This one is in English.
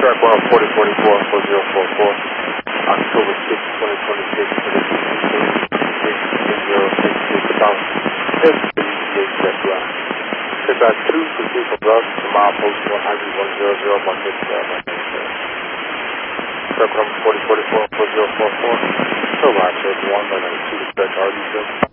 Track 4044 4044, October 6, 2026, for the 6066 South, SBH Check out 2 proceed from Rush to mile post 100 market Track 4044 4044, so I said 1 by 2 to stretch RD